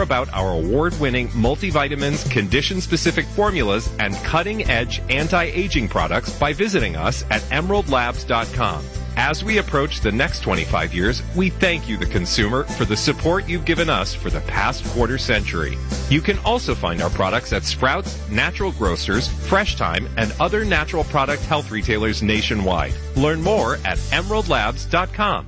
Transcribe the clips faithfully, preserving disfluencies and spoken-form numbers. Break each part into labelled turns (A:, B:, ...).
A: about our award-winning multivitamins, condition-specific formulas, and cutting-edge anti-aging products by visiting us at emerald labs dot com. As we approach the next twenty-five years, we thank you, the consumer, for the support you've given us for the past quarter century. You can also find our products at Sprouts, Natural Grocers, Fresh Time, and other natural product health retailers nationwide. Learn more at emerald labs dot com.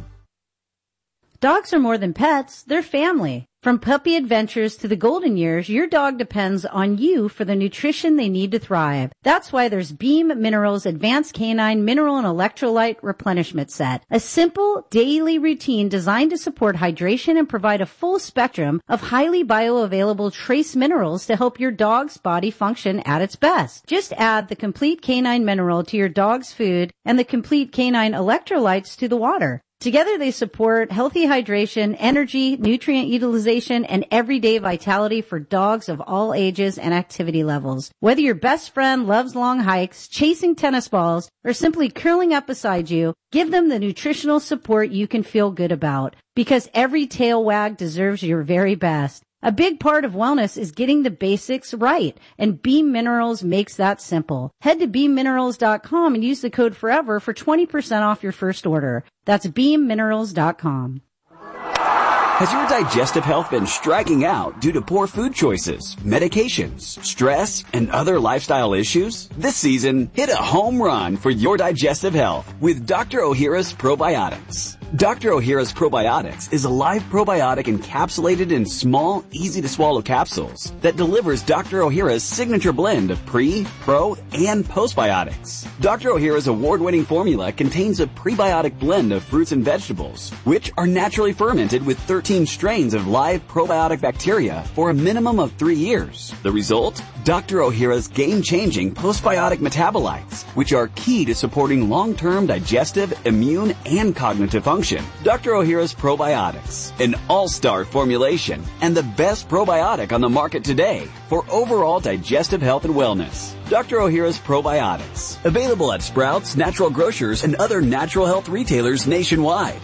B: Dogs are more than pets, they're family. From puppy adventures to the golden years, your dog depends on you for the nutrition they need to thrive. That's why there's Beam Minerals Advanced Canine Mineral and Electrolyte Replenishment Set, a simple daily routine designed to support hydration and provide a full spectrum of highly bioavailable trace minerals to help your dog's body function at its best. Just add the Complete Canine Mineral to your dog's food and the Complete Canine Electrolytes to the water. Together they support healthy hydration, energy, nutrient utilization, and everyday vitality for dogs of all ages and activity levels. Whether your best friend loves long hikes, chasing tennis balls, or simply curling up beside you, give them the nutritional support you can feel good about. Because every tail wag deserves your very best. A big part of wellness is getting the basics right, and Beam Minerals makes that simple. Head to beam minerals dot com and use the code FOREVER for twenty percent off your first order. That's beam minerals dot com.
C: Has your digestive health been striking out due to poor food choices, medications, stress, and other lifestyle issues? This season, hit a home run for your digestive health with Doctor Ohhira's Probiotics. Doctor Ohhira's Probiotics is a live probiotic encapsulated in small, easy-to-swallow capsules that delivers Doctor Ohhira's signature blend of pre, pro, and postbiotics. Doctor Ohhira's award-winning formula contains a prebiotic blend of fruits and vegetables, which are naturally fermented with thirteen strains of live probiotic bacteria for a minimum of three years. The result? Doctor Ohhira's game-changing postbiotic metabolites, which are key to supporting long-term digestive, immune, and cognitive function. Doctor Ohhira's Probiotics, an all-star formulation and the best probiotic on the market today for overall digestive health and wellness. Doctor Ohhira's Probiotics, available at Sprouts, Natural Grocers, and other natural health retailers nationwide.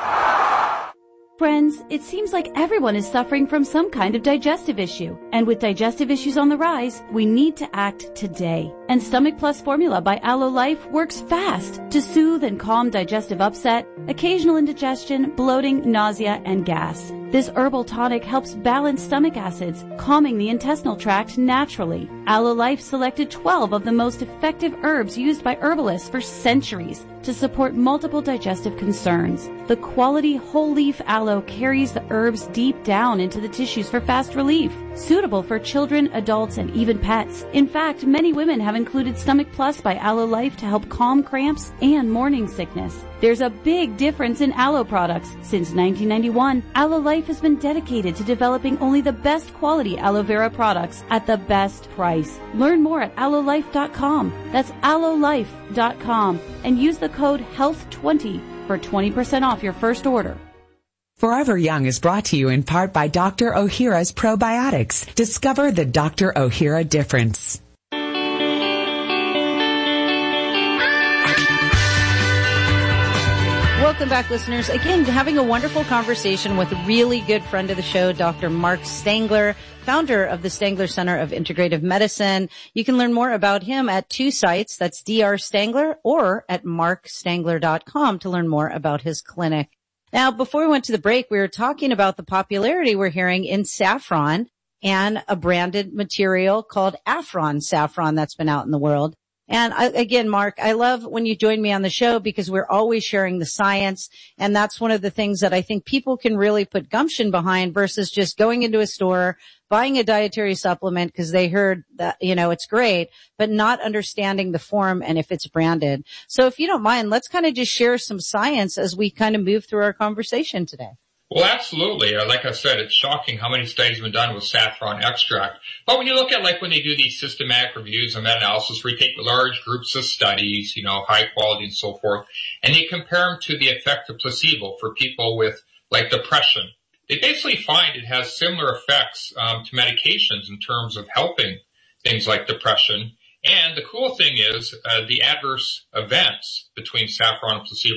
D: Friends, it seems like everyone is suffering from some kind of digestive issue. And with digestive issues on the rise, we need to act today. And Stomach Plus formula by Aloe Life works fast to soothe and calm digestive upset, occasional indigestion, bloating, nausea, and gas. This herbal tonic helps balance stomach acids, calming the intestinal tract naturally. Aloe Life selected twelve of the most effective herbs used by herbalists for centuries to support multiple digestive concerns. The quality whole leaf aloe carries the herbs deep down into the tissues for fast relief, suitable for children, adults, and even pets. In fact, many women have included Stomach Plus by Aloe Life to help calm cramps and morning sickness. There's a big difference in aloe products. Since nineteen ninety-one, Aloe Life has been dedicated to developing only the best quality aloe vera products at the best price. Learn more at aloe life dot com. That's aloe life dot com and use the code health twenty for twenty percent off your first order.
E: Forever Young is brought to you in part by Doctor Ohhira's Probiotics. Discover the Doctor Ohhira difference.
B: Welcome back, listeners. Again, having a wonderful conversation with a really good friend of the show, Doctor Mark Stangler, founder of the Stangler Center of Integrative Medicine. You can learn more about him at two sites. That's Doctor Stangler or at mark stangler dot com to learn more about his clinic. Now, before we went to the break, we were talking about the popularity we're hearing in saffron and a branded material called Affron Saffron that's been out in the world. And I, again, Mark, I love when you join me on the show because we're always sharing the science. And that's one of the things that I think people can really put gumption behind versus just going into a store, buying a dietary supplement because they heard that, you know, it's great, but not understanding the form and if it's branded. So if you don't mind, let's kind of just share some science as we kind of move through our conversation today.
F: Well, absolutely. Like I said, it's shocking how many studies have been done with saffron extract. But when you look at, like, when they do these systematic reviews and meta-analysis where you take large groups of studies, you know, high quality and so forth, and they compare them to the effect of placebo for people with, like, depression, they basically find it has similar effects um, to medications in terms of helping things like depression. And the cool thing is uh, the adverse events between saffron and placebo,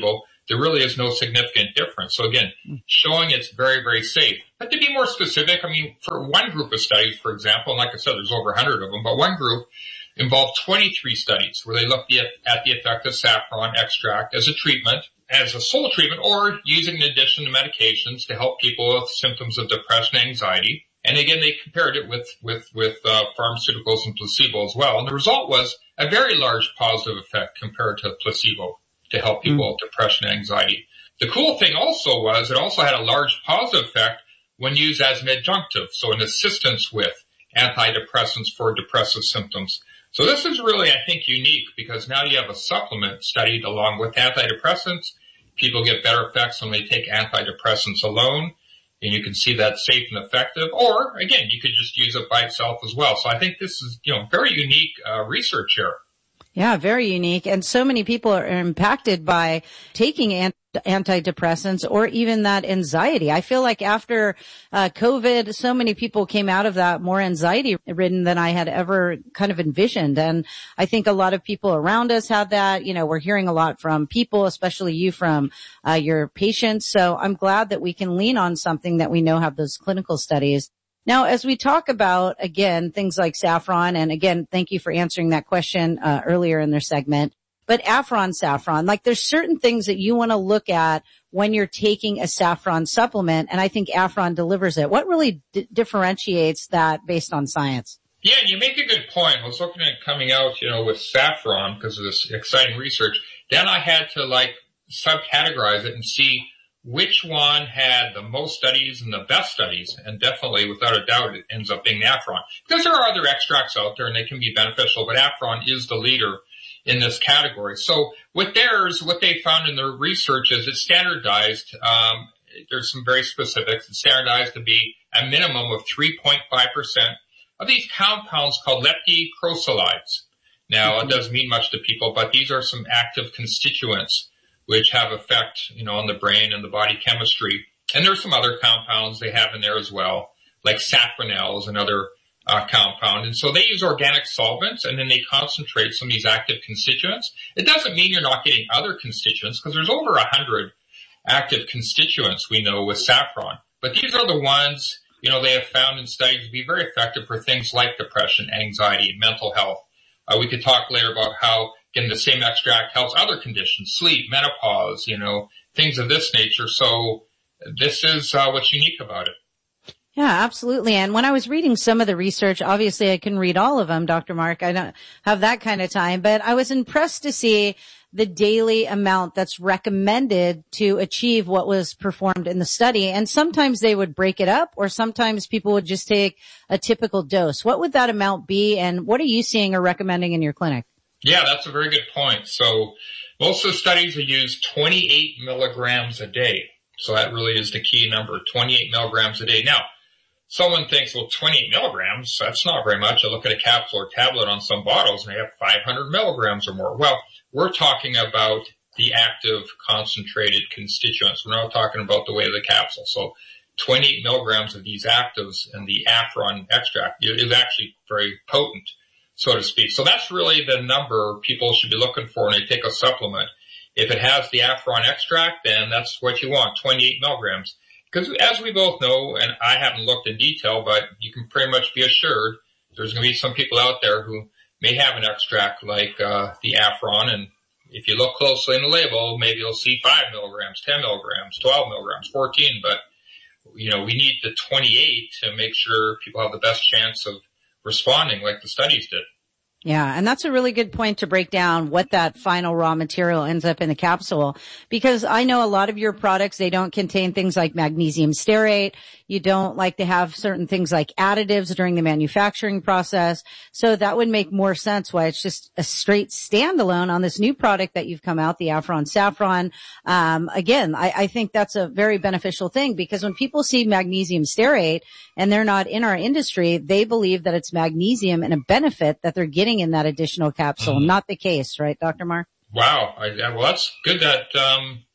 F: there really is no significant difference. So again, showing it's very, very safe. But to be more specific, I mean, for one group of studies, for example, and like I said, there's over one hundred of them, but one group involved twenty-three studies where they looked at the effect of saffron extract as a treatment, as a sole treatment, or using in addition to medications to help people with symptoms of depression and anxiety. And again, they compared it with, with, with, uh, pharmaceuticals and placebo as well. And the result was a very large positive effect compared to placebo to help people mm. with depression and anxiety. The cool thing also was it also had a large positive effect when used as an adjunctive, so in assistance with antidepressants for depressive symptoms. So this is really, I think, unique because now you have a supplement studied along with antidepressants. People get better effects when they take antidepressants alone. And you can see that's safe and effective. Or, again, you could just use it by itself as well. So I think this is, you know, very unique uh, research here.
B: Yeah, very unique. And so many people are impacted by taking ant- antidepressants or even that anxiety. I feel like after uh, COVID, so many people came out of that more anxiety ridden than I had ever kind of envisioned. And I think a lot of people around us had that. You know, we're hearing a lot from people, especially you from uh, your patients. So I'm glad that we can lean on something that we know have those clinical studies. Now, as we talk about, again, things like saffron, and again, thank you for answering that question uh, earlier in their segment, but Afron saffron, like there's certain things that you want to look at when you're taking a saffron supplement, and I think Afron delivers it. What really d- differentiates that based on science?
F: Yeah, you make a good point. I was looking at coming out, you know, with saffron because of this exciting research. Then I had to like subcategorize it and see which one had the most studies and the best studies, and definitely, without a doubt, it ends up being Afron. Because there are other extracts out there and they can be beneficial, but Afron is the leader in this category. So with theirs, what they found in their research is it's standardized. Um, there's some very specifics. It's standardized to be a minimum of three point five percent of these compounds called lepticrosolides. Now, it doesn't mean much to people, but these are some active constituents which have effect, you know, on the brain and the body chemistry. And there's some other compounds they have in there as well, like safranel is another uh, compound. And so they use organic solvents and then they concentrate some of these active constituents. It doesn't mean you're not getting other constituents because there's over a hundred active constituents we know with saffron. But these are the ones, you know, they have found in studies to be very effective for things like depression, anxiety, mental health. Uh, we could talk later about how, again, the same extract helps other conditions, sleep, menopause, you know, things of this nature. So this is uh, what's unique about it.
B: Yeah, absolutely. And when I was reading some of the research, obviously I couldn't read all of them, Doctor Mark. I don't have that kind of time, but I was impressed to see the daily amount that's recommended to achieve what was performed in the study. And sometimes they would break it up, or sometimes people would just take a typical dose. What would that amount be, and what are you seeing or recommending in your clinic?
F: Yeah, that's a very good point. So most of the studies have used twenty-eight milligrams a day. So that really is the key number, twenty-eight milligrams a day. Now, someone thinks, well, twenty-eight milligrams, that's not very much. I look at a capsule or tablet on some bottles and they have five hundred milligrams or more. Well, we're talking about the active concentrated constituents. We're not talking about the weight of the capsule. So twenty-eight milligrams of these actives in the Afron extract is actually very potent, so to speak. So that's really the number people should be looking for when they take a supplement. If it has the Afron extract, then that's what you want, twenty-eight milligrams. Because as we both know, and I haven't looked in detail, but you can pretty much be assured there's going to be some people out there who may have an extract like uh the Afron, and if you look closely in the label, maybe you'll see five milligrams, ten milligrams, twelve milligrams, fourteen, but you know, we need the twenty-eight to make sure people have the best chance of responding like the studies did.
B: Yeah, and that's a really good point to break down what that final raw material ends up in the capsule, because I know a lot of your products, they don't contain things like magnesium stearate. You don't like to have certain things like additives during the manufacturing process. So that would make more sense why it's just a straight standalone on this new product that you've come out, the Afron Saffron. Um, again, I, I think that's a very beneficial thing, because when people see magnesium stearate and they're not in our industry, they believe that it's magnesium and a benefit that they're getting in that additional capsule. Mm. Not the case, right, Doctor Mark?
F: Wow. I, well, that's good that um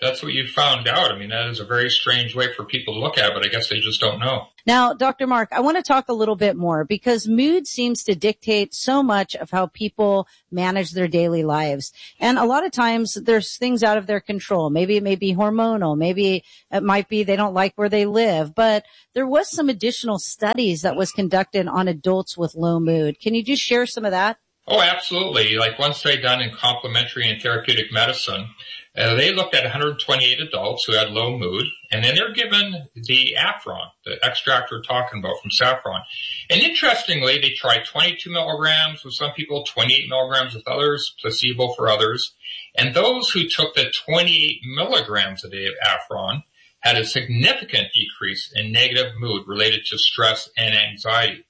F: that's what you found out. I mean, that is a very strange way for people to look at it, but I guess they just don't know.
B: Now, Doctor Mark, I want to talk a little bit more because mood seems to dictate so much of how people manage their daily lives. And a lot of times there's things out of their control. Maybe it may be hormonal. Maybe it might be they don't like where they live. But there was some additional studies that was conducted on adults with low mood. Can you just share some of that?
F: Oh, absolutely. Like one study done in complementary and therapeutic medicine, uh, they looked at one hundred twenty-eight adults who had low mood, and then they're given the Afron, the extract we're talking about from saffron. And interestingly, they tried twenty-two milligrams with some people, twenty-eight milligrams with others, placebo for others. And those who took the twenty-eight milligrams a day of Afron had a significant decrease in negative mood related to stress and anxiety.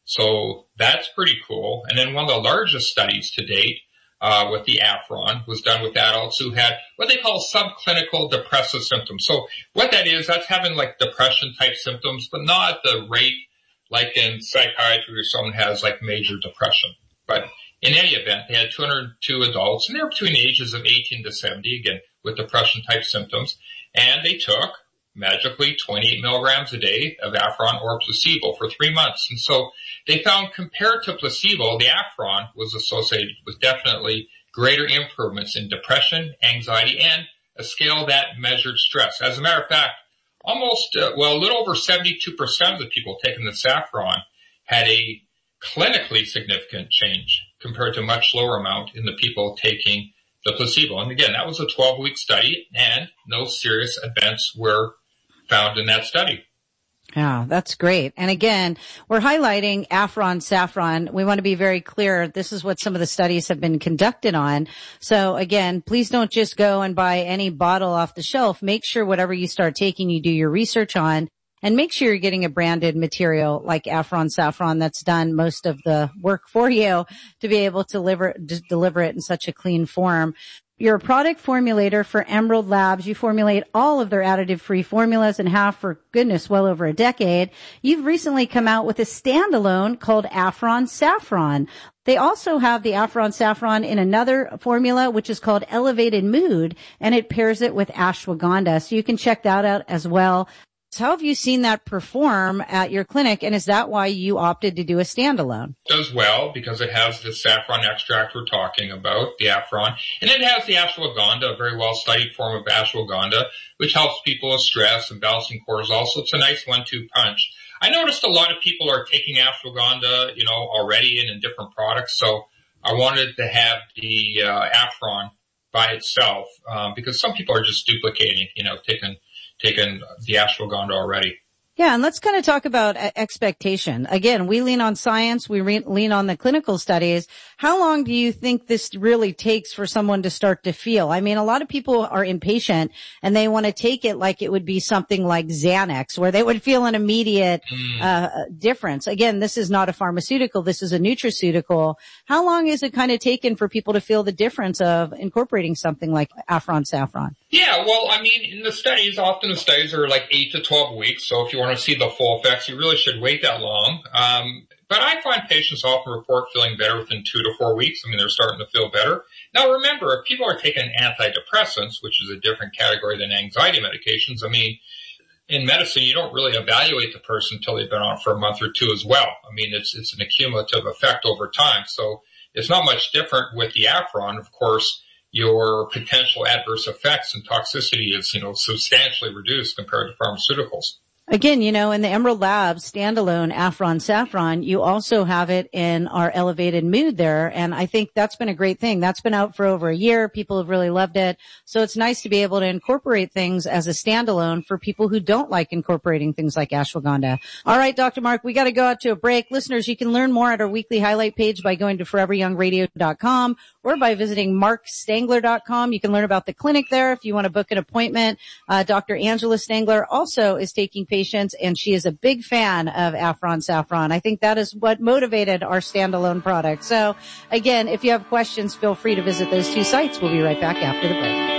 F: So that's pretty cool. And then one of the largest studies to date uh with the Afron was done with adults who had what they call subclinical depressive symptoms. So what that is, that's having like depression type symptoms, but not at the rate like in psychiatry where someone has like major depression. But in any event, they had two hundred two adults, and they're between the ages of eighteen to seventy, again, with depression type symptoms. And they took magically twenty-eight milligrams a day of Afron or placebo for three months. And so they found compared to placebo, the Afron was associated with definitely greater improvements in depression, anxiety, and a scale that measured stress. As a matter of fact, almost, uh, well, a little over seventy-two percent of the people taking the Saffron had a clinically significant change compared to a much lower amount in the people taking the placebo. And again, that was a twelve-week study, and no serious events were found in that study.
B: Yeah, that's great. And again, we're highlighting Afron Saffron. We want to be very clear. This is what some of the studies have been conducted on. So again, please don't just go and buy any bottle off the shelf. Make sure whatever you start taking, you do your research on, and make sure you're getting a branded material like Afron Saffron that's done most of the work for you to be able to deliver, to deliver it in such a clean form. You're a product formulator for Emerald Labs. You formulate all of their additive-free formulas and have for, goodness, well over a decade. You've recently come out with a standalone called Afron Saffron. They also have the Afron Saffron in another formula, which is called Elevated Mood, and it pairs it with ashwagandha. So you can check that out as well. So how have you seen that perform at your clinic, and is that why you opted to do a standalone?
F: It does well because it has the saffron extract we're talking about, the Afron, and it has the ashwagandha, a very well-studied form of ashwagandha, which helps people with stress and balancing cortisol, so it's a nice one-two punch. I noticed a lot of people are taking ashwagandha, you know, already and in different products, so I wanted to have the uh, Afron by itself um, because some people are just duplicating, you know, taking taken the ashwagandha already.
B: Yeah, and let's kind of talk about expectation. Again, we lean on science. We re- lean on the clinical studies. How long do you think this really takes for someone to start to feel? I mean, a lot of people are impatient and they want to take it like it would be something like Xanax, where they would feel an immediate mm. uh difference. Again, this is not a pharmaceutical. This is a nutraceutical. How long is it kind of taken for people to feel the difference of incorporating something like Afron Saffron?
F: Yeah, well, I mean, in the studies, often the studies are like eight to twelve weeks. So if you want to see the full effects, you really should wait that long. Um, but I find patients often report feeling better within two to four weeks. I mean, they're starting to feel better. Now, remember, if people are taking antidepressants, which is a different category than anxiety medications, I mean, in medicine, you don't really evaluate the person until they've been on for a month or two as well. I mean, it's, it's an accumulative effect over time. So it's not much different with the Afron. Of course, your potential adverse effects and toxicity is, you know, substantially reduced compared to pharmaceuticals.
B: Again, you know, in the Emerald Labs standalone Afron Saffron, you also have it in our Elevated Mood there. And I think that's been a great thing. That's been out for over a year. People have really loved it. So it's nice to be able to incorporate things as a standalone for people who don't like incorporating things like ashwagandha. All right, Doctor Mark, we got to go out to a break. Listeners, you can learn more at our weekly highlight page by going to forever young radio dot com or by visiting mark stangler dot com. You can learn about the clinic there if you want to book an appointment. Uh, Doctor Angela Stangler also is taking patients, and she is a big fan of Afron Saffron. I think that is what motivated our standalone product. So again, if you have questions, feel free to visit those two sites. We'll be right back after the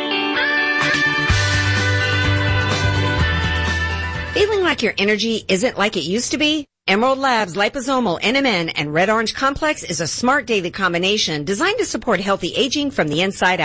B: break.
G: Feeling like your energy isn't like it used to be? Emerald Labs Liposomal N M N and Red Orange Complex is a smart daily combination designed to support healthy aging from the inside out.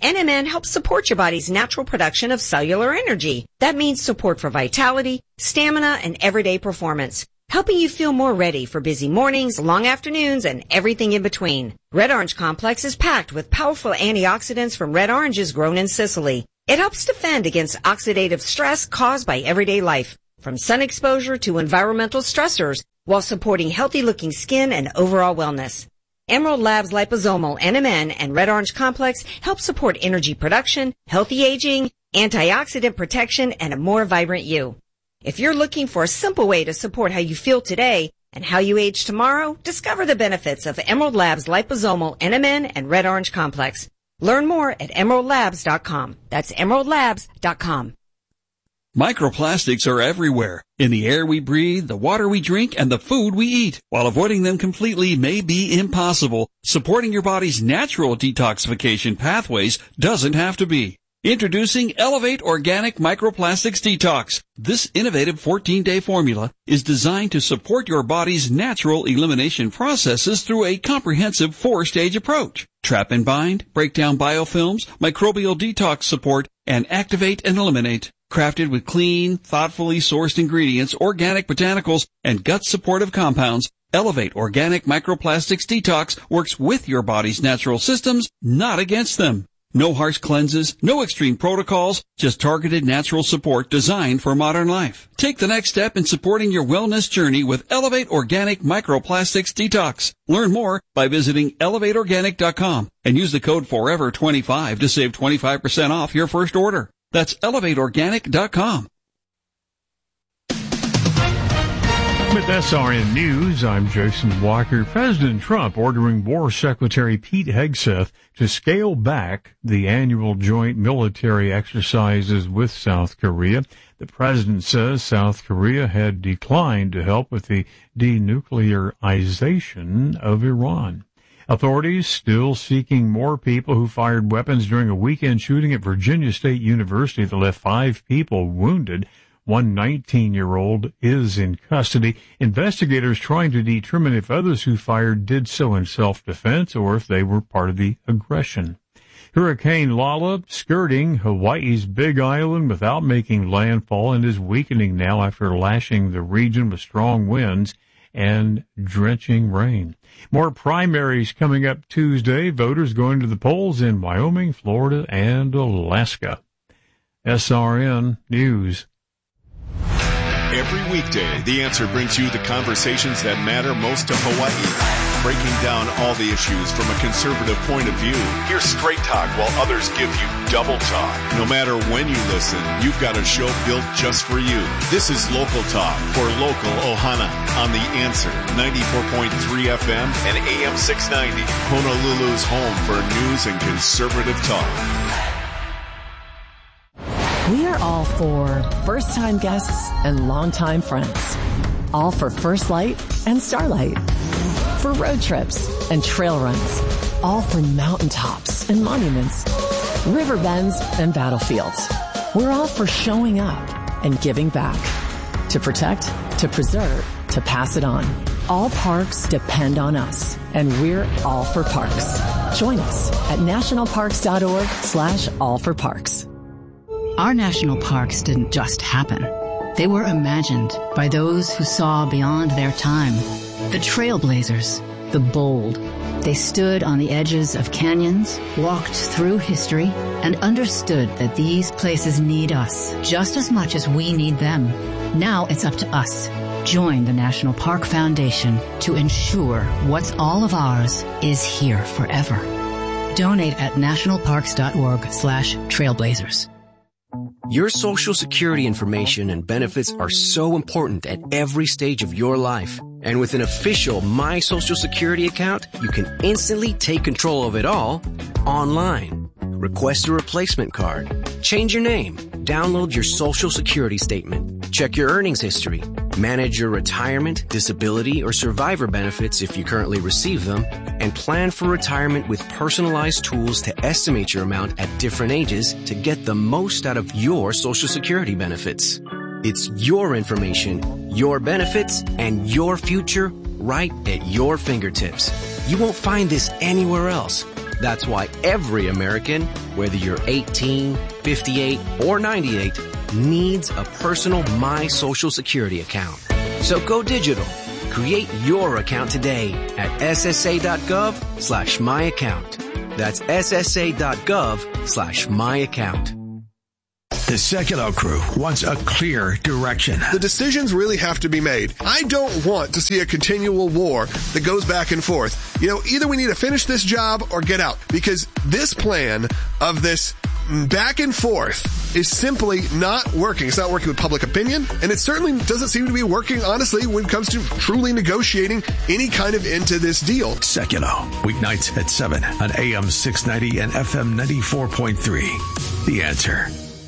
G: N M N helps support your body's natural production of cellular energy. That means support for vitality, stamina, and everyday performance, helping you feel more ready for busy mornings, long afternoons, and everything in between. Red Orange Complex is packed with powerful antioxidants from red oranges grown in Sicily. It helps defend against oxidative stress caused by everyday life, from sun exposure to environmental stressors, while supporting healthy-looking skin and overall wellness. Emerald Labs Liposomal N M N and Red Orange Complex help support energy production, healthy aging, antioxidant protection, and a more vibrant you. If you're looking for a simple way to support how you feel today and how you age tomorrow, discover the benefits of Emerald Labs Liposomal N M N and Red Orange Complex. Learn more at emerald labs dot com. That's emerald labs dot com.
H: Microplastics are everywhere, in the air we breathe, the water we drink, and the food we eat. While avoiding them completely may be impossible, supporting your body's natural detoxification pathways doesn't have to be. Introducing Elevate Organic Microplastics Detox. This innovative fourteen-day formula is designed to support your body's natural elimination processes through a comprehensive four-stage approach. Trap and bind, break down biofilms, microbial detox support, and activate and eliminate. Crafted with clean, thoughtfully sourced ingredients, organic botanicals, and gut-supportive compounds, Elevate Organic Microplastics Detox works with your body's natural systems, not against them. No harsh cleanses, no extreme protocols, just targeted natural support designed for modern life. Take the next step in supporting your wellness journey with Elevate Organic Microplastics Detox. Learn more by visiting elevate organic dot com and use the code forever twenty-five to save twenty-five percent off your first order. That's elevate organic dot com.
I: With S R N News, I'm Jason Walker. President Trump ordering War Secretary Pete Hegseth to scale back the annual joint military exercises with South Korea. The president says South Korea had declined to help with the denuclearization of Iran. Authorities still seeking more people who fired weapons during a weekend shooting at Virginia State University that left five people wounded. One nineteen-year-old is in custody. Investigators trying to determine if others who fired did so in self-defense or if they were part of the aggression. Hurricane Lala skirting Hawaii's Big Island without making landfall and is weakening now after lashing the region with strong winds and drenching rain. More primaries coming up Tuesday. Voters going to the polls in Wyoming, Florida, and Alaska. S R N News.
J: Every weekday, The Answer brings you the conversations that matter most to Hawaii, breaking down all the issues from a conservative point of view. Hear straight talk while others give you double talk. No matter when you listen, you've got a show built just for you. This is Local Talk for local Ohana on The Answer, ninety-four point three F M and A M six ninety, Honolulu's home for news and conservative talk.
K: We are all for first-time guests and long-time friends. All for First Light and Starlight. For road trips and trail runs. All for mountaintops and monuments. River bends and battlefields. We're all for showing up and giving back. To protect, to preserve, to pass it on. All parks depend on us, and we're all for parks. Join us at nationalparks.org slash all for parks.
L: Our national parks didn't just happen. They were imagined by those who saw beyond their time. The trailblazers, the bold. They stood on the edges of canyons, walked through history, and understood that these places need us just as much as we need them. Now it's up to us. Join the National Park Foundation to ensure what's all of ours is here forever. Donate at nationalparks.org slash trailblazers.
M: Your Social Security information and benefits are so important at every stage of your life. And with an official My Social Security account, you can instantly take control of it all online. Request a replacement card. Change your name. Download your Social Security statement. Check your earnings history. Manage your retirement, disability, or survivor benefits if you currently receive them. And plan for retirement with personalized tools to estimate your amount at different ages to get the most out of your Social Security benefits. It's your information, your benefits, and your future right at your fingertips. You won't find this anywhere else. That's why every American, whether you're eighteen, fifty-eight, or ninety-eight, needs a personal My Social Security account. So go digital. Create your account today at ssa.gov slash my account. That's ssa.gov slash my account.
N: The Sekulow crew wants a clear direction.
O: The decisions really have to be made. I don't want to see a continual war that goes back and forth. You know, either we need to finish this job or get out, because this plan of this back and forth is simply not working. It's not working with public opinion, and it certainly doesn't seem to be working, honestly, when it comes to truly negotiating any kind of end to this deal.
N: Sekulow, weeknights at seven on A M six ninety and F M ninety-four point three. The Answer.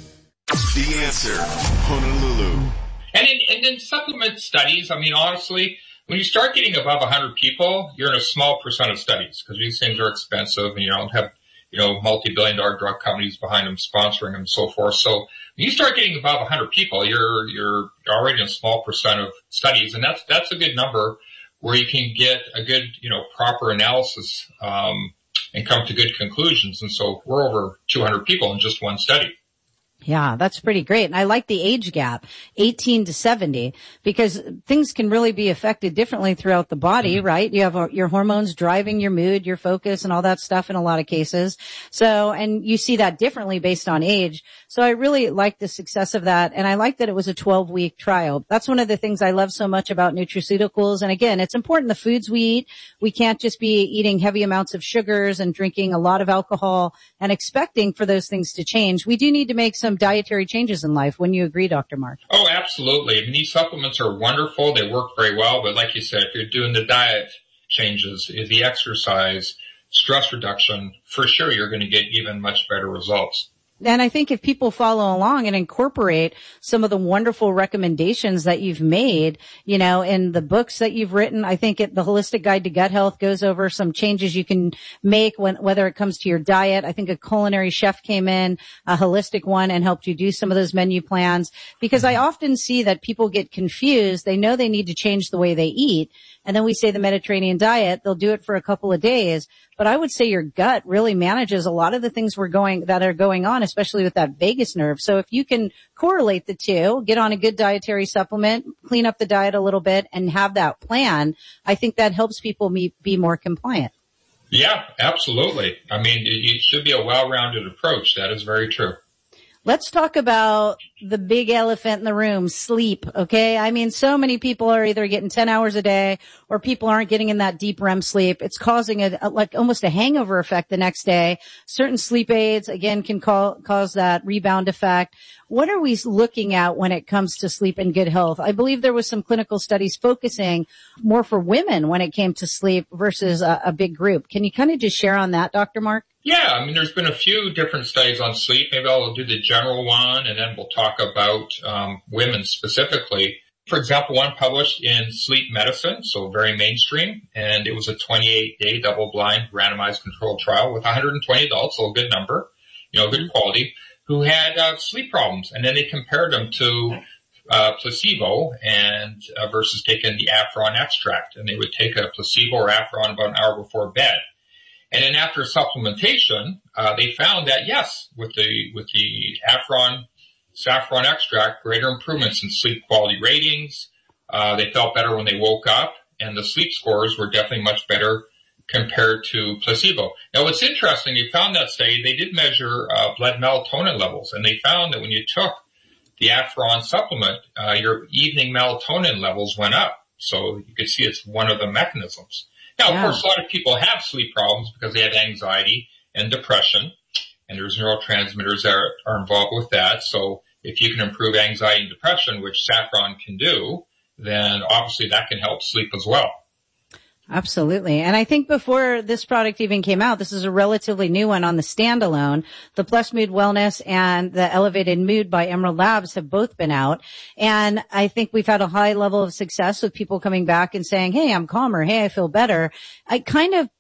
J: The Answer, Honolulu.
F: And in, and in supplement studies, I mean, honestly, when you start getting above one hundred people, you're in a small percent of studies because these things are expensive and you don't have, you know, multi-billion dollar drug companies behind them sponsoring them and so forth. So when you start getting above one hundred people, you're, you're already in a small percent of studies. And that's, that's a good number where you can get a good, you know, proper analysis, um, and come to good conclusions. And so we're over two hundred people in just one study.
B: Yeah, that's pretty great. And I like the age gap, eighteen to seventy, because things can really be affected differently throughout the body, mm-hmm. right? You have uh, your hormones driving your mood, your focus, and all that stuff in a lot of cases. So, and you see that differently based on age. So I really like the success of that. And I like that it was a twelve week trial. That's one of the things I love so much about nutraceuticals. And again, it's important the foods we eat. We can't just be eating heavy amounts of sugars and drinking a lot of alcohol and expecting for those things to change. We do need to make some dietary changes in life. Wouldn't you agree, Doctor Mark?
F: Oh, absolutely. I mean, these supplements are wonderful. They work very well. But like you said, if you're doing the diet changes, the exercise, stress reduction, for sure you're going to get even much better results.
B: And I think if people follow along and incorporate some of the wonderful recommendations that you've made, you know, in the books that you've written, I think it, the Holistic Guide to Gut Health goes over some changes you can make when, whether it comes to your diet. I think a culinary chef came in, a holistic one, and helped you do some of those menu plans, because I often see that people get confused. They know they need to change the way they eat. And then we say the Mediterranean diet, they'll do it for a couple of days. But I would say your gut really manages a lot of the things we're going, that are going on, especially with that vagus nerve. So if you can correlate the two, get on a good dietary supplement, clean up the diet a little bit, and have that plan, I think that helps people be, be more compliant.
F: Yeah, absolutely. I mean, it should be a well-rounded approach. That is very true.
B: Let's talk about the big elephant in the room, sleep, okay? I mean, so many people are either getting ten hours a day or people aren't getting in that deep R E M sleep. It's causing a, a like almost a hangover effect the next day. Certain sleep aids, again, can call, cause that rebound effect. What are we looking at when it comes to sleep and good health? I believe there was some clinical studies focusing more for women when it came to sleep versus a, a big group. Can you kind of just share on that, Doctor Mark?
F: Yeah, I mean, there's been a few different studies on sleep. Maybe I'll do the general one, and then we'll talk about um, women specifically. For example, one published in Sleep Medicine, so very mainstream, and it was a twenty-eight day double-blind randomized controlled trial with one hundred twenty adults, so a good number, you know, good quality, who had uh, sleep problems. And then they compared them to uh, placebo and uh, versus taking the Afron extract. And they would take a placebo or Afron about an hour before bed. And then after supplementation, uh, they found that yes, with the, with the Afron, saffron extract, greater improvements in sleep quality ratings. Uh, they felt better when they woke up, and the sleep scores were definitely much better compared to placebo. Now what's interesting, they found that study, they did measure, uh, blood melatonin levels, and they found that when you took the Afron supplement, uh, your evening melatonin levels went up. So you could see it's one of the mechanisms. Now, of yeah. course, a lot of people have sleep problems because they have anxiety and depression, and there's neurotransmitters that are, are involved with that. So if you can improve anxiety and depression, which saffron can do, then obviously that can help sleep as well.
B: Absolutely. And I think before this product even came out, this is a relatively new one on the standalone. The Plus Mood Wellness and the Elevated Mood by Emerald Labs have both been out. And I think we've had a high level of success with people coming back and saying, hey, I'm calmer. Hey, I feel better. I kind of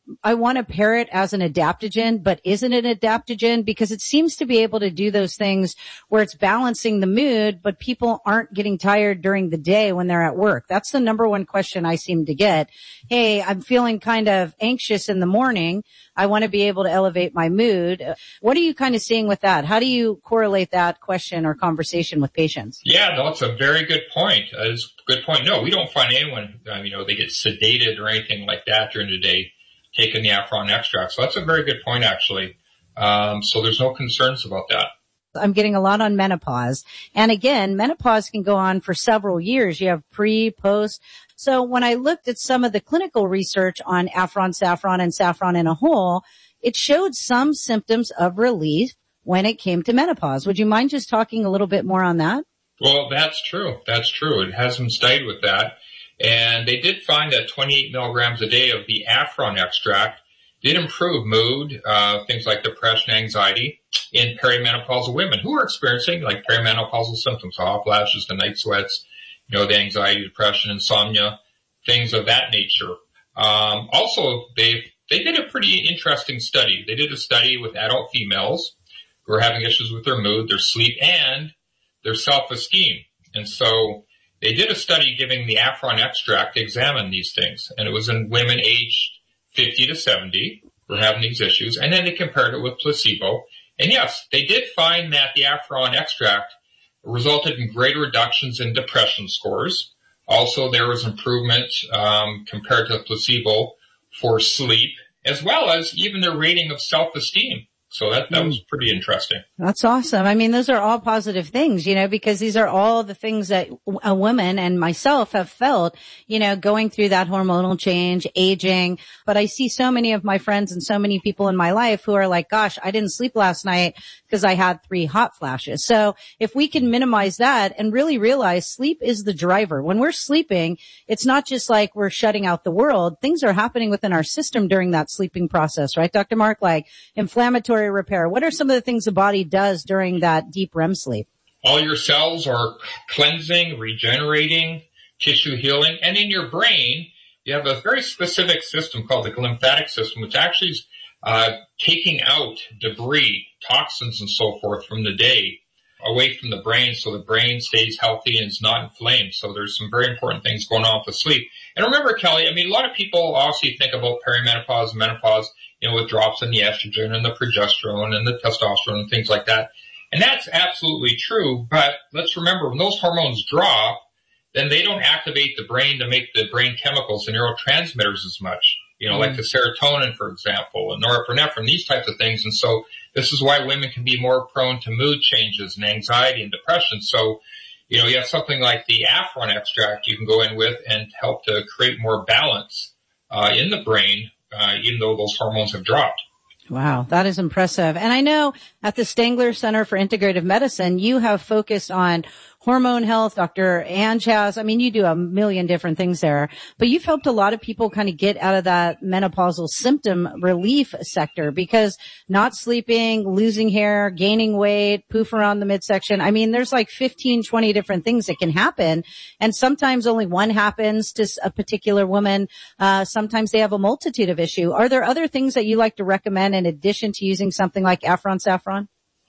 B: I want to pair it as an adaptogen, but isn't it an adaptogen? Because it seems to be able to do those things where it's balancing the mood, but people aren't getting tired during the day when they're at work. That's the number one question I seem to get. Hey, I'm feeling kind of anxious in the morning. I want to be able to elevate my mood. What are you kind of seeing with that? How do you correlate that question or conversation with patients?
F: Yeah, no, it's a very good point. Uh, it's a good point. No, we don't find anyone, um, you know, they get sedated or anything like that during the day taking the Afron extract. So that's a very good point, actually. Um, so there's no concerns about that.
B: I'm getting a lot on menopause. And again, menopause can go on for several years. You have pre, post. So when I looked at some of the clinical research on Afron, Saffron, and Saffron in a whole, it showed some symptoms of relief when it came to menopause. Would you mind just talking a little bit more on that?
F: Well, that's true. That's true. It has them studied with that. And they did find that twenty-eight milligrams a day of the Afron extract did improve mood, uh, things like depression, anxiety in perimenopausal women who are experiencing like perimenopausal symptoms, hot flashes, the night sweats, you know, the anxiety, depression, insomnia, things of that nature. Um, also, they they did a pretty interesting study. They did a study with adult females who are having issues with their mood, their sleep, and their self-esteem. And so they did a study giving the Afron extract to examine these things. And it was in women aged fifty to seventy who were having these issues. And then they compared it with placebo. And yes, they did find that the Afron extract resulted in greater reductions in depression scores. Also, there was improvement um, compared to placebo for sleep, as well as even their rating of self-esteem. So that, that was pretty interesting.
B: That's awesome. I mean, those are all positive things, you know, because these are all the things that a woman and myself have felt, you know, going through that hormonal change, aging. But I see so many of my friends and so many people in my life who are like, gosh, I didn't sleep last night because I had three hot flashes. So if we can minimize that and really realize sleep is the driver. When we're sleeping, it's not just like we're shutting out the world. Things are happening within our system during that sleeping process, right, Doctor Mark? Like inflammatory repair. What are some of the things the body does during that deep R E M sleep?
F: All your cells are cleansing, regenerating, tissue healing, and in your brain, you have a very specific system called the glymphatic system, which actually is uh, taking out debris, toxins, and so forth from the day away from the brain, so the brain stays healthy and is not inflamed. So there's some very important things going on with sleep. And remember, Kelly, I mean, a lot of people obviously think about perimenopause and menopause, you know, with drops in the estrogen and the progesterone and the testosterone and things like that. And that's absolutely true. But let's remember, when those hormones drop, then they don't activate the brain to make the brain chemicals, the neurotransmitters as much, you know, mm-hmm. like the serotonin, for example, and norepinephrine, these types of things. And so this is why women can be more prone to mood changes and anxiety and depression. So, you know, you have something like the Afron extract you can go in with and help to create more balance uh, in the brain, uh, even though those hormones have dropped.
B: Wow, that is impressive. And I know at the Stangler Center for Integrative Medicine, you have focused on hormone health. Doctor Ange has, I mean, you do a million different things there, but you've helped a lot of people kind of get out of that menopausal symptom relief sector, because not sleeping, losing hair, gaining weight, poof around the midsection. I mean, there's like fifteen, twenty different things that can happen. And sometimes only one happens to a particular woman. Uh, sometimes they have a multitude of issues. Are there other things that you like to recommend in addition to using something like Afron Saffron?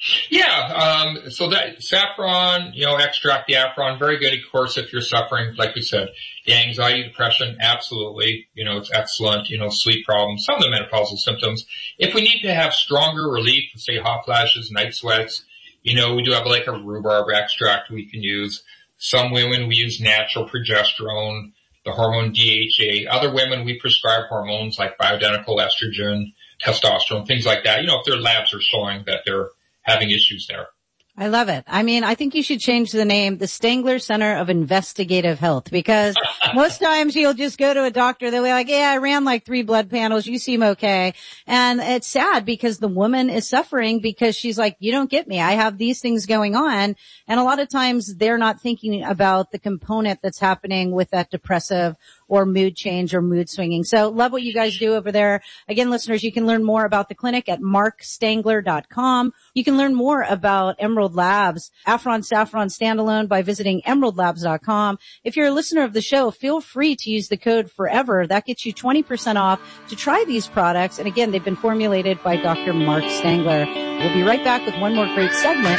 F: Yeah, um, so that saffron, you know, extract the Afron, very good, of course, if you're suffering, like we said, the anxiety, depression, absolutely, you know, it's excellent, you know, sleep problems, some of the menopausal symptoms. If we need to have stronger relief, say hot flashes, night sweats, you know, we do have like a rhubarb extract we can use. Some women we use natural progesterone, the hormone D H A. Other women we prescribe hormones like bioidentical estrogen, testosterone, things like that. You know, if their labs are showing that they're having issues there.
B: I love it. I mean, I think you should change the name, the Stangler Center of Investigative Health, because most times you'll just go to a doctor, they'll be like, yeah, I ran like three blood panels, you seem okay. And it's sad because the woman is suffering because she's like, you don't get me. I have these things going on. And a lot of times they're not thinking about the component that's happening with that depressive or mood change or mood swinging. So love what you guys do over there. Again, listeners, you can learn more about the clinic at mark stangler dot com. You can learn more about Emerald Labs, Afron Saffron Standalone, by visiting emerald labs dot com. If you're a listener of the show, feel free to use the code FOREVER. That gets you twenty percent off to try these products. And again, they've been formulated by Doctor Mark Stangler. We'll be right back with one more great segment.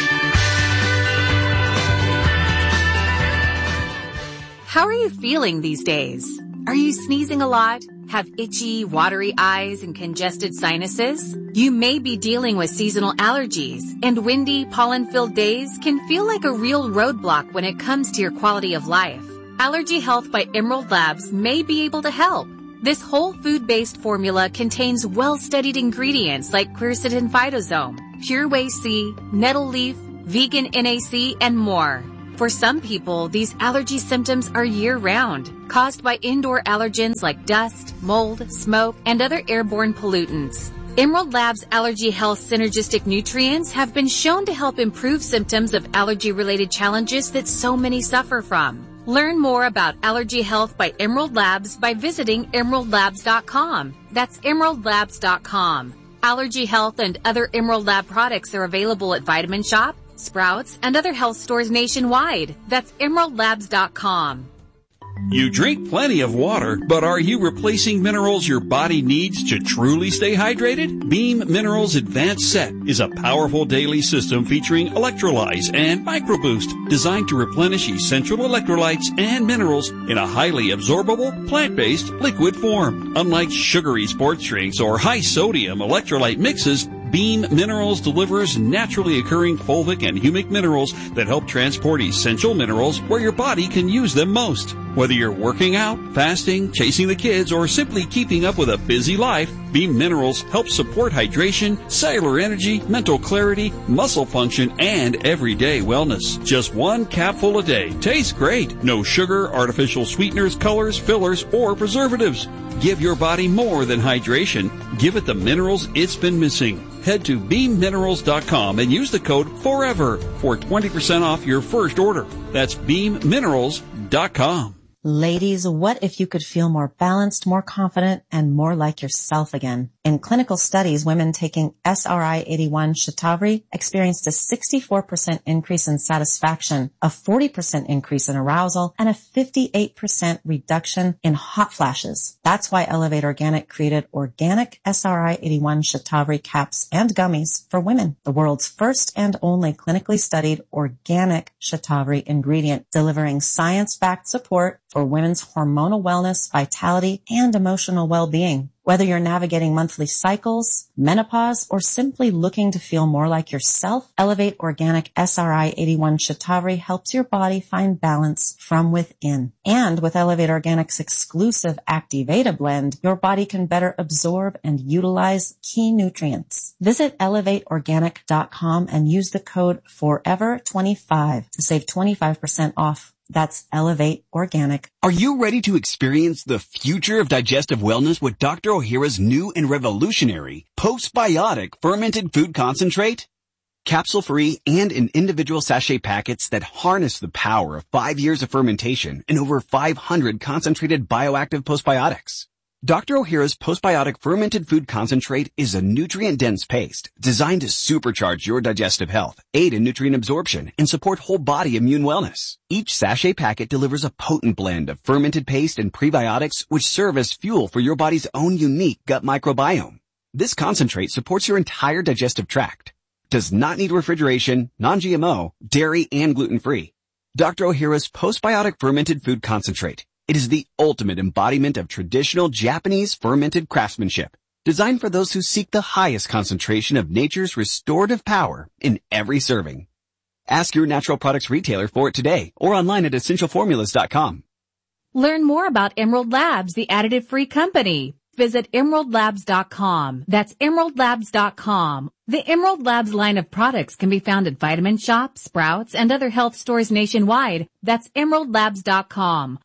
P: How are you feeling these days? Are you sneezing a lot? Have itchy, watery eyes and congested sinuses? You may be dealing with seasonal allergies, and windy, pollen-filled days can feel like a real roadblock when it comes to your quality of life. Allergy Health by Emerald Labs may be able to help. This whole food-based formula contains well-studied ingredients like quercetin phytosome, pure whey C, nettle leaf, vegan N A C, and more. For some people, these allergy symptoms are year-round, caused by indoor allergens like dust, mold, smoke, and other airborne pollutants. Emerald Labs Allergy Health synergistic nutrients have been shown to help improve symptoms of allergy-related challenges that so many suffer from. Learn more about Allergy Health by Emerald Labs by visiting emerald labs dot com. That's emerald labs dot com. Allergy Health and other Emerald Lab products are available at Vitamin Shop, Sprouts, and other health stores nationwide. That's emerald labs dot com.
H: You drink plenty of water, but are you replacing minerals your body needs to truly stay hydrated? Beam Minerals Advanced Set is a powerful daily system featuring Electrolyze and MicroBoost, designed to replenish essential electrolytes and minerals in a highly absorbable, plant-based liquid form. Unlike sugary sports drinks or high-sodium electrolyte mixes, Beam Minerals delivers naturally occurring fulvic and humic minerals that help transport essential minerals where your body can use them most. Whether you're working out, fasting, chasing the kids, or simply keeping up with a busy life, Beam Minerals help support hydration, cellular energy, mental clarity, muscle function, and everyday wellness. Just one capful a day. Tastes great. No sugar, artificial sweeteners, colors, fillers, or preservatives. Give your body more than hydration. Give it the minerals it's been missing. Head to beam minerals dot com and use the code FOREVER for twenty percent off your first order. That's beam minerals dot com.
Q: Ladies, what if you could feel more balanced, more confident, and more like yourself again? In clinical studies, women taking S R I eighty-one Shatavari experienced a sixty-four percent increase in satisfaction, a forty percent increase in arousal, and a fifty-eight percent reduction in hot flashes. That's why Elevate Organic created organic S R I eighty-one Shatavari caps and gummies for women, the world's first and only clinically studied organic Shatavari ingredient, delivering science-backed support for women's hormonal wellness, vitality, and emotional well-being. Whether you're navigating monthly cycles, menopause, or simply looking to feel more like yourself, Elevate Organic S R I eighty-one Shatavari helps your body find balance from within. And with Elevate Organic's exclusive Activata blend, your body can better absorb and utilize key nutrients. Visit elevate organic dot com and use the code forever twenty-five to save twenty-five percent off. That's Elevate Organic.
C: Are you ready to experience the future of digestive wellness with Doctor Ohhira's new and revolutionary postbiotic fermented food concentrate? Capsule-free and in individual sachet packets that harness the power of five years of fermentation and over five hundred concentrated bioactive postbiotics. Doctor Ohhira's postbiotic fermented food concentrate is a nutrient-dense paste designed to supercharge your digestive health, aid in nutrient absorption, and support whole body immune wellness. Each sachet packet delivers a potent blend of fermented paste and prebiotics which serve as fuel for your body's own unique gut microbiome. This concentrate supports your entire digestive tract, does not need refrigeration, non-G M O, dairy, and gluten-free. Doctor Ohhira's postbiotic fermented food concentrate. It is the ultimate embodiment of traditional Japanese fermented craftsmanship, designed for those who seek the highest concentration of nature's restorative power in every serving. Ask your natural products retailer for it today or online at essential formulas dot com.
P: Learn more about Emerald Labs, the additive-free company. Visit emerald labs dot com. That's emerald labs dot com. The Emerald Labs line of products can be found at Vitamin Shop, Sprouts, and other health stores nationwide. That's emerald labs dot com.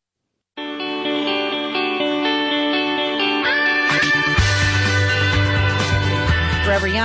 B: Forever Young.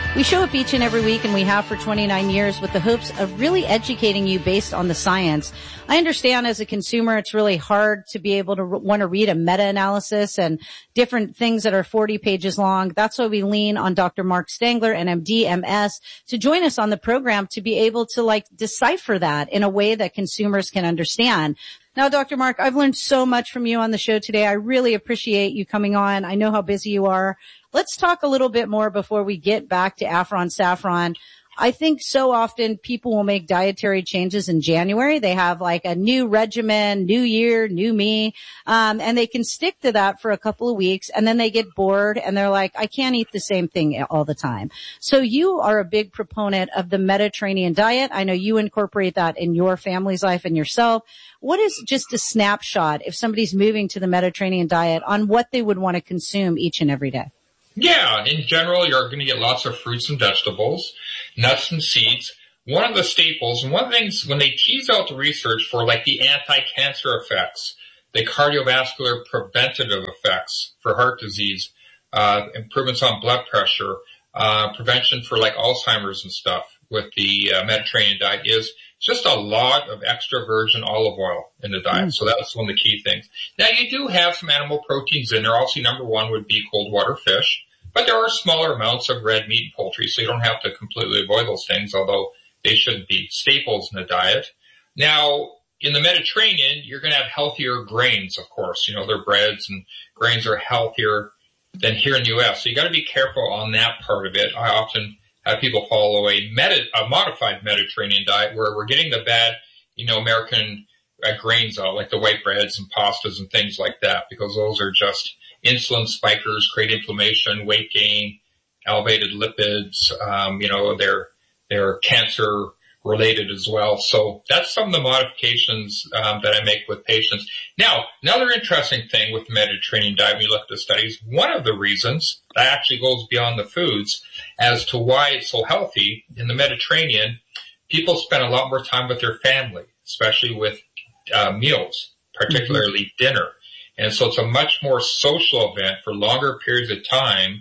B: We show up each and every week, and we have for twenty-nine years, with the hopes of really educating you based on the science. I understand as a consumer, it's really hard to be able to re- want to read a meta-analysis and different things that are forty pages long. That's why we lean on Doctor Mark Stangler, an M D, M S, to join us on the program to be able to like decipher that in a way that consumers can understand. Now, Doctor Mark, I've learned so much from you on the show today. I really appreciate you coming on. I know how busy you are. Let's talk a little bit more before we get back to Afron Saffron. I think so often people will make dietary changes in January. They have like a new regimen, new year, new me, um, and they can stick to that for a couple of weeks, and then they get bored and they're like, I can't eat the same thing all the time. So you are a big proponent of the Mediterranean diet. I know you incorporate that in your family's life and yourself. What is just a snapshot if somebody's moving to the Mediterranean diet on what they would want to consume each and every day?
F: Yeah, in general, you're going to get lots of fruits and vegetables, nuts and seeds. One of the staples, and one of the things when they tease out the research for like the anti-cancer effects, the cardiovascular preventative effects for heart disease, uh, improvements on blood pressure, uh, prevention for like Alzheimer's and stuff with the uh, Mediterranean diet is just a lot of extra virgin olive oil in the diet. Mm. So that's one of the key things. Now you do have some animal proteins in there. Obviously number one would be cold water fish. But there are smaller amounts of red meat and poultry, so you don't have to completely avoid those things, although they shouldn't be staples in the diet. Now, in the Mediterranean, you're going to have healthier grains, of course. You know, their breads and grains are healthier than here in the U S. So you got to be careful on that part of it. I often have people follow a, med- a modified Mediterranean diet where we're getting the bad, you know, American uh, grains out, like the white breads and pastas and things like that, because those are just insulin spikers, create inflammation, weight gain, elevated lipids, um, you know, they're, they're cancer related as well. So that's some of the modifications, um, that I make with patients. Now, another interesting thing with the Mediterranean diet, when you look at the studies, one of the reasons that actually goes beyond the foods as to why it's so healthy in the Mediterranean, people spend a lot more time with their family, especially with, uh, meals, particularly mm-hmm. dinner. And so it's a much more social event for longer periods of time,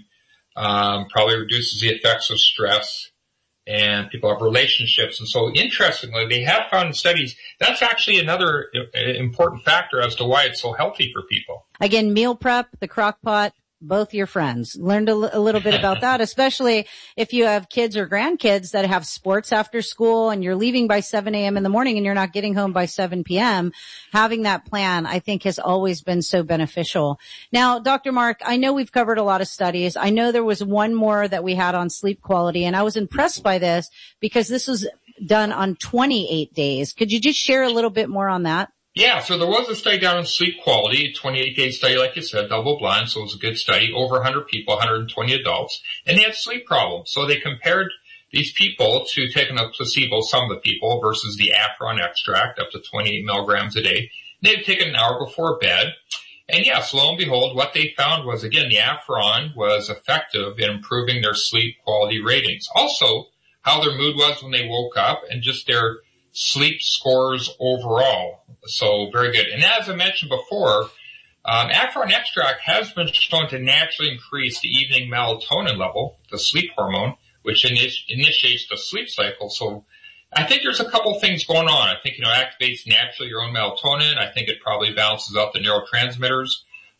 F: um, probably reduces the effects of stress, and people have relationships. And so interestingly, they have found in studies that's actually another important factor as to why it's so healthy for people.
B: Again, meal prep, the crock pot, both your friends. Learned a, l- a little bit about that, especially if you have kids or grandkids that have sports after school and you're leaving by seven a.m. in the morning and you're not getting home by seven p.m. Having that plan, I think, has always been so beneficial. Now, Doctor Mark, I know we've covered a lot of studies. I know there was one more that we had on sleep quality, and I was impressed by this because this was done on twenty-eight days. Could you just share a little bit more on that?
F: Yeah, so there was a study down on sleep quality, a twenty-eight day study, like you said, double blind, so it was a good study, over one hundred people, one hundred twenty adults, and they had sleep problems. So they compared these people to taking a placebo, some of the people, versus the Afron extract, up to twenty-eight milligrams a day. They'd taken an hour before bed. And yes, lo and behold, what they found was, again, the Afron was effective in improving their sleep quality ratings. Also, how their mood was when they woke up, and just their sleep scores overall. So very good. And as I mentioned before, um, Afron extract has been shown to naturally increase the evening melatonin level, the sleep hormone, which init- initiates the sleep cycle. So I think there's a couple things going on. I think, you know, activates naturally your own melatonin. I think it probably balances out the neurotransmitters,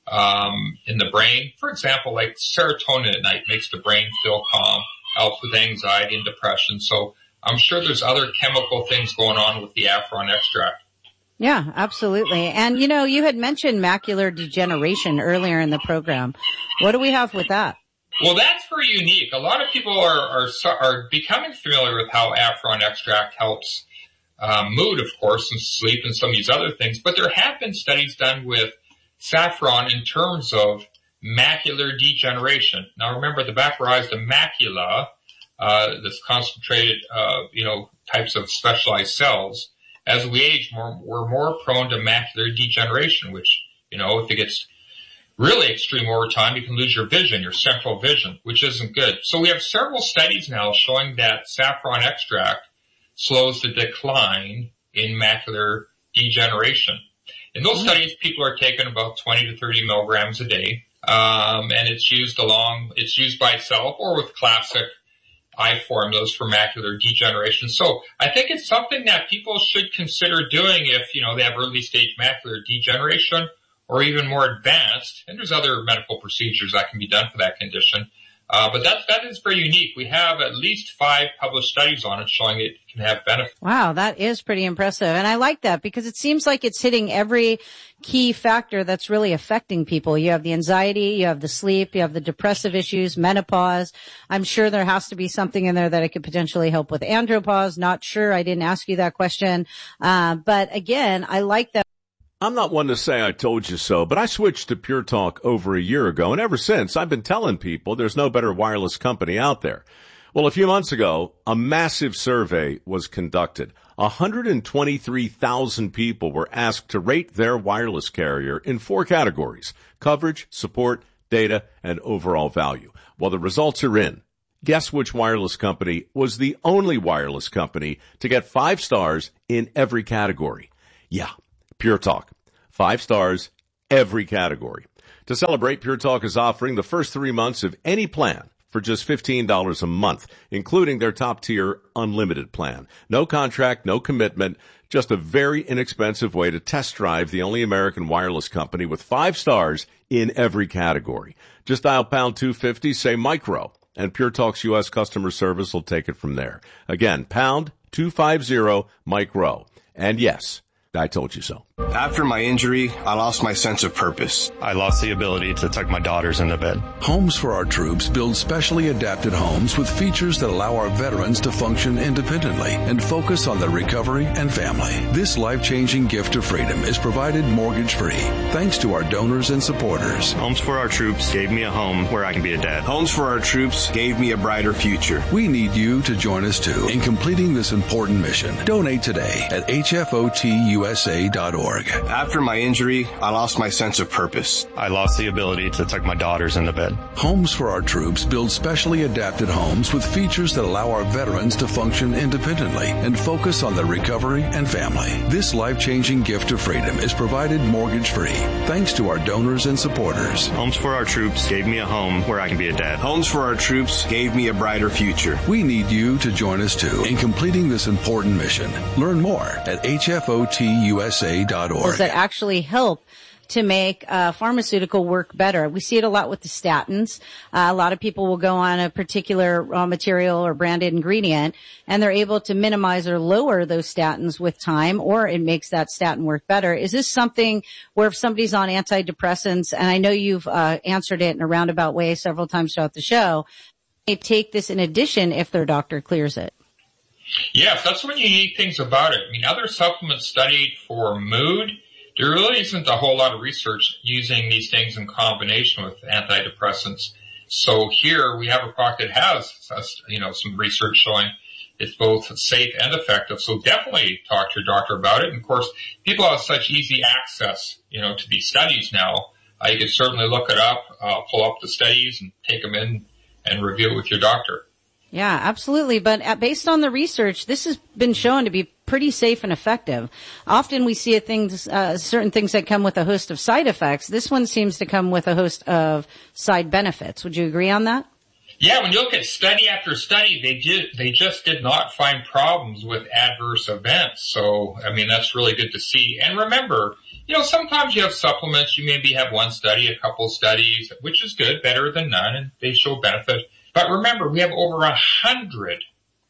F: um, in the brain. For example, like serotonin at night makes the brain feel calm, helps with anxiety and depression. So I'm sure there's other chemical things going on with the Afron extract.
B: Yeah, absolutely. And, you know, you had mentioned macular degeneration earlier in the program. What do we have with that?
F: Well, that's very unique. A lot of people are are, are becoming familiar with how Afron extract helps um, mood, of course, and sleep and some of these other things. But there have been studies done with saffron in terms of macular degeneration. Now, remember, the back of our eyes, the macula, uh, this concentrated, uh, you know, types of specialized cells. As we age, more, we're more prone to macular degeneration, which, you know, if it gets really extreme over time, you can lose your vision, your central vision, which isn't good. So we have several studies now showing that saffron extract slows the decline in macular degeneration. In those mm-hmm. studies, people are taking about twenty to thirty milligrams a day, um, and it's used along, it's used by itself or with classic eye formulas for macular degeneration. So I think it's something that people should consider doing if, you know, they have early stage macular degeneration or even more advanced. And there's other medical procedures that can be done for that condition. Uh, but that, that is very unique. We have at least five published studies on it showing it can have benefit.
B: Wow, that is pretty impressive. And I like that because it seems like it's hitting every key factor that's really affecting people. You have the anxiety, you have the sleep, you have the depressive issues, menopause. I'm sure there has to be something in there that it could potentially help with andropause. Not sure. I didn't ask you that question. Uh, but again, I like that.
R: I'm not one to say I told you so, but I switched to Pure Talk over a year ago, and ever since, I've been telling people there's no better wireless company out there. Well, a few months ago, a massive survey was conducted. one hundred twenty-three thousand people were asked to rate their wireless carrier in four categories: coverage, support, data, and overall value. Well, the results are in. Guess which wireless company was the only wireless company to get five stars in every category? Yeah. Pure Talk. Five stars, every category. To celebrate, Pure Talk is offering the first three months of any plan for just fifteen dollars a month, including their top-tier unlimited plan. No contract, no commitment, just a very inexpensive way to test drive the only American wireless company with five stars in every category. Just dial pound two fifty, say micro, and Pure Talk's U S customer service will take it from there. Again, pound two fifty, micro. And yes, I told you so.
S: After my injury, I lost my sense of purpose.
T: I lost the ability to tuck my daughters into bed.
N: Homes for Our Troops build specially adapted homes with features that allow our veterans to function independently and focus on their recovery and family. This life-changing gift of freedom is provided mortgage-free thanks to our donors and supporters.
T: Homes for Our Troops gave me a home where I can be a dad.
S: Homes for Our Troops gave me a brighter future.
N: We need you to join us too in completing this important mission. Donate today at H F O T U S A dot org.
S: After my injury, I lost my sense of purpose.
T: I lost the ability to tuck my daughters into bed.
N: Homes for Our Troops build specially adapted homes with features that allow our veterans to function independently and focus on their recovery and family. This life-changing gift of freedom is provided mortgage-free thanks to our donors and supporters.
T: Homes for Our Troops gave me a home where I can be a dad.
S: Homes for Our Troops gave me a brighter future.
N: We need you to join us too in completing this important mission. Learn more at H F O T U S A dot org.
B: That actually help to make uh, pharmaceutical work better. We see it a lot with the statins. Uh, a lot of people will go on a particular raw material or branded ingredient, and they're able to minimize or lower those statins with time, or it makes that statin work better. Is this something where if somebody's on antidepressants, and I know you've uh, answered it in a roundabout way several times throughout the show, they take this in addition if their doctor clears it?
F: Yes, that's one unique things about it. I mean, other supplements studied for mood, there really isn't a whole lot of research using these things in combination with antidepressants. So here we have a product that has, you know, some research showing it's both safe and effective. So definitely talk to your doctor about it. And of course, people have such easy access, you know, to these studies now. Uh, you can certainly look it up, uh, pull up the studies and take them in and review it with your doctor.
B: Yeah, absolutely. But based on the research, this has been shown to be pretty safe and effective. Often we see things, uh, certain things that come with a host of side effects. This one seems to come with a host of side benefits. Would you agree on that?
F: Yeah, when you look at study after study, they did, they just did not find problems with adverse events. So, I mean, that's really good to see. And remember, you know, sometimes you have supplements, you maybe have one study, a couple studies, which is good, better than none, and they show benefit. But remember, we have over a hundred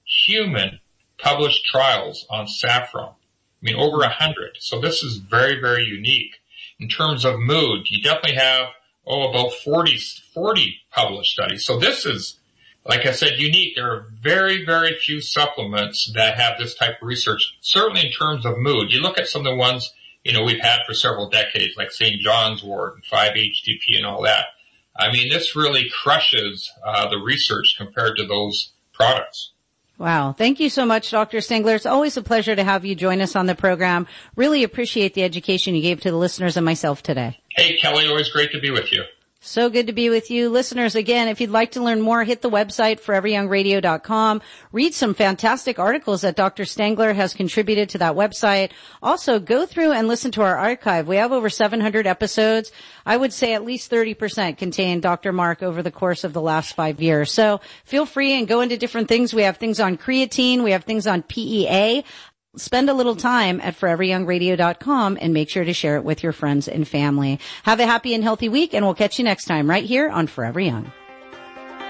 F: human published trials on saffron. I mean, over a hundred. So this is very, very unique. In terms of mood, you definitely have, oh, about forty, forty published studies. So this is, like I said, unique. There are very, very few supplements that have this type of research, certainly in terms of mood. You look at some of the ones, you know, we've had for several decades, like Saint John's wort and five H T P and all that. I mean, this really crushes uh, the research compared to those products.
B: Wow. Thank you so much, Doctor Singler. It's always a pleasure to have you join us on the program. Really appreciate the education you gave to the listeners and myself today.
F: Hey, Kelly, always great to be with you.
B: So good to be with you. Listeners, again, if you'd like to learn more, hit the website forever young radio dot com. Read some fantastic articles that Doctor Stengler has contributed to that website. Also, go through and listen to our archive. We have over seven hundred episodes. I would say at least thirty percent contain Doctor Mark over the course of the last five years. So feel free and go into different things. We have things on creatine. We have things on P E A. Spend a little time at forever young radio dot com and make sure to share it with your friends and family. Have a happy and healthy week, and we'll catch you next time right here on Forever Young.